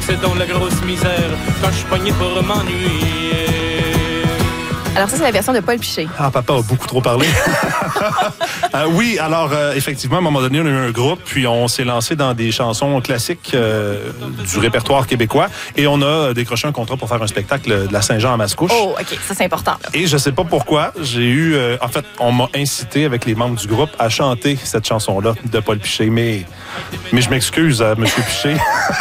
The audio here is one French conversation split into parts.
c'est donc la grosse misère quand je suis pogné pour m'ennuyer. Alors ça, c'est la version de Paul Piché. Ah, papa a beaucoup trop parlé. Oui, alors effectivement, à un moment donné, on a eu un groupe, puis on s'est lancé dans des chansons classiques du répertoire québécois, et on a décroché un contrat pour faire un spectacle de la Saint-Jean à Mascouche. Oh, OK, ça c'est important. Là. Et je sais pas pourquoi, j'ai eu... en fait, on m'a incité avec les membres du groupe à chanter cette chanson-là de Paul Piché, mais je m'excuse, M. Piché.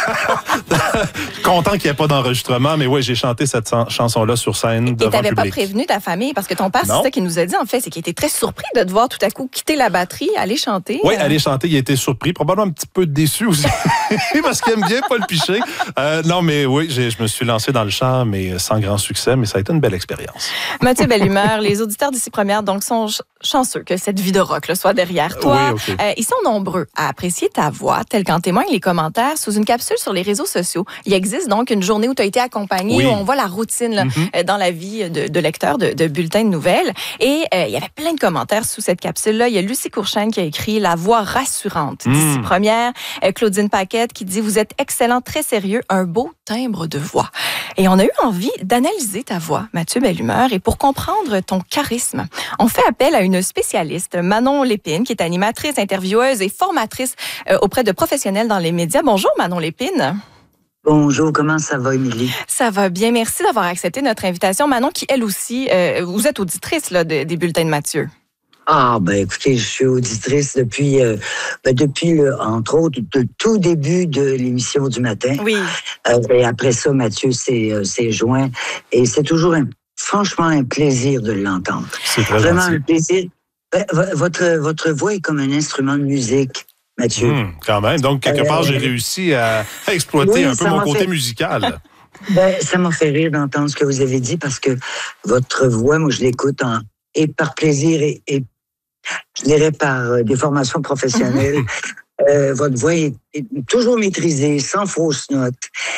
Content qu'il n'y ait pas d'enregistrement, mais oui, j'ai chanté cette chanson-là sur scène devant le public. Et t'avais pas prévenu ta famille, parce que ton père, c'est ça qu'il nous a dit, en fait, c'est qu'il était très surpris de te voir tout à coup quitter la batterie, aller chanter. Oui, aller chanter, il a été surpris, probablement un petit peu déçu aussi, parce qu'il aime bien Paul Piché. Non, mais oui, je me suis lancé dans le chant, mais sans grand succès, mais ça a été une belle expérience. Mathieu Bellumeur, les auditeurs d'ici Première donc sont chanceux que cette vie de rock là, soit derrière toi. Oui, okay. Ils sont nombreux à apprécier ta voix, tel qu'en témoignent les commentaires sous une capsule sur les réseaux sociaux. Il existe donc une journée où tu as été accompagné, où on voit la routine là, dans la vie de lecteur de bulletins de nouvelles. Et il y avait plein de commentaires sous cette capsule-là. Il y a Lucie Courchaine qui a écrit « La voix rassurante d'ici Première ». Claudine Paquette qui dit « Vous êtes excellent, très sérieux, un beau timbre de voix ». Et on a eu envie d'analyser ta voix, Mathieu Bellumeur, et pour comprendre ton charisme, on fait appel à une spécialiste, Manon Lépine, qui est animatrice, intervieweuse et formatrice auprès de professionnels dans les médias. Bonjour, Manon Lépine. Bonjour, comment ça va, Émilie? Ça va bien, merci d'avoir accepté notre invitation. Manon, qui elle aussi, vous êtes auditrice là, des bulletins de Mathieu. Ah, ben écoutez, je suis auditrice depuis entre autres, le tout début de l'émission du matin. Oui. Et après ça, Mathieu s'est joint. Et c'est toujours franchement un plaisir de l'entendre. C'est très vraiment gentil. Un plaisir. Votre voix est comme un instrument de musique, Mathieu. Quand même. Donc, quelque part, j'ai réussi à exploiter un peu mon côté musical. Ça m'a fait rire d'entendre ce que vous avez dit parce que votre voix, moi, je l'écoute et par plaisir et je dirais par des formations professionnelles. Votre voix est toujours maîtrisée, sans fausses notes.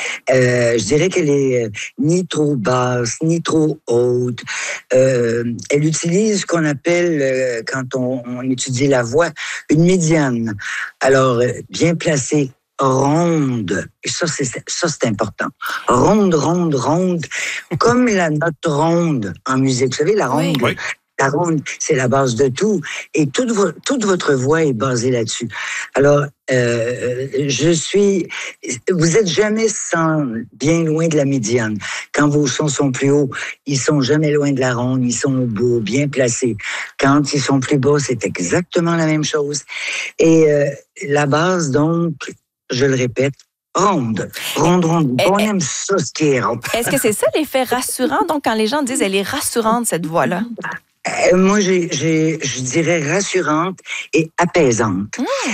Je dirais qu'elle est ni trop basse, ni trop haute. Elle utilise ce qu'on appelle, quand on étudie la voix, une médiane. Alors, bien placée, ronde. Et ça, c'est important. Ronde, ronde, ronde. Comme la note ronde en musique. Vous savez, la ronde... Oui. La ronde, c'est la base de tout. Et toute votre voix est basée là-dessus. Alors, vous êtes jamais bien loin de la médiane. Quand vos sons sont plus hauts, ils sont jamais loin de la ronde, ils sont beaux, bien placés. Quand ils sont plus bas, c'est exactement la même chose. Et la base, donc, je le répète, ronde. Ronde. On aime ça, ce qui est rond. Est-ce que c'est ça l'effet rassurant? Donc, quand les gens disent, elle est rassurante, cette voix-là? Moi, je dirais rassurante et apaisante.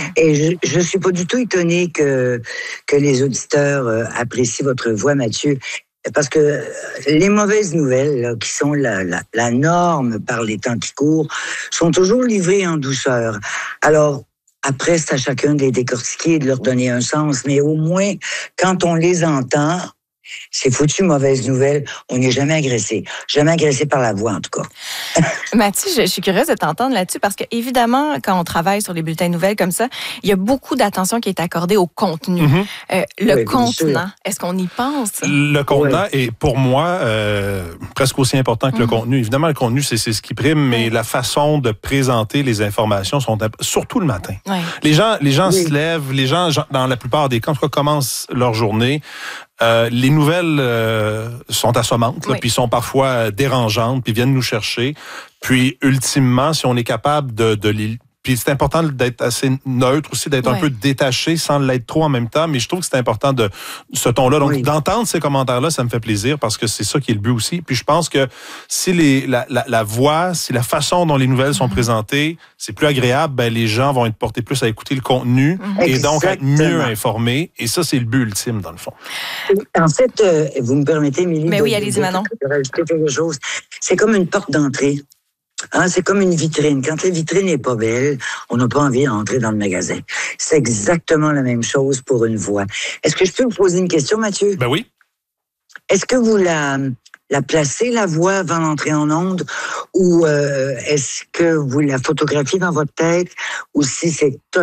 Et je suis pas du tout étonnée que les auditeurs apprécient votre voix, Mathieu. Parce que les mauvaises nouvelles, là, qui sont la norme par les temps qui courent, sont toujours livrées en douceur. Alors, après, c'est à chacun de les décortiquer et de leur donner un sens. Mais au moins, quand on les entend, c'est foutu, mauvaise nouvelle. On n'est jamais agressé. Jamais agressé par la voix, en tout cas. Mathieu, je suis curieuse de t'entendre là-dessus parce que, évidemment, quand on travaille sur les bulletins de nouvelles comme ça, il y a beaucoup d'attention qui est accordée au contenu. Le contenant, est-ce qu'on y pense? Le contenant est, pour moi, presque aussi important que le contenu. Évidemment, le contenu, c'est ce qui prime, mais la façon de présenter les informations sont surtout le matin. Les gens se lèvent, les gens, dans la plupart des cas, en tout cas, commencent leur journée. Les nouvelles sont assommantes, puis sont parfois dérangeantes, puis viennent nous chercher. Puis, ultimement, si on est capable de les... Puis c'est important d'être assez neutre aussi, d'être un peu détaché sans l'être trop en même temps. Mais je trouve que c'est important de ce ton-là. Donc, d'entendre ces commentaires-là, ça me fait plaisir parce que c'est ça qui est le but aussi. Puis je pense que si la voix, si la façon dont les nouvelles sont présentées, c'est plus agréable, ben les gens vont être portés plus à écouter le contenu et donc être mieux informés. Et ça, c'est le but ultime, dans le fond. En fait, vous me permettez, Émilie, mais oui, allez-y, Manon. De rajouter quelque chose. C'est comme une porte d'entrée. C'est comme une vitrine. Quand la vitrine n'est pas belle, on n'a pas envie d'entrer dans le magasin. C'est exactement la même chose pour une voix. Est-ce que je peux vous poser une question, Mathieu? Ben oui. Est-ce que vous la placez, la voix, avant d'entrer en onde? Ou est-ce que vous la photographiez dans votre tête? Ou si c'est